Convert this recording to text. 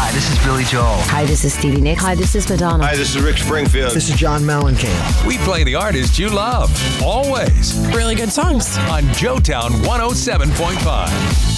Hi, this is Billy Joel. Hi, this is Stevie Nicks. Hi, this is Madonna. Hi, this is Rick Springfield. This is John Mellencamp. We play the artists you love, always. Really good songs. On Joetown 107.5.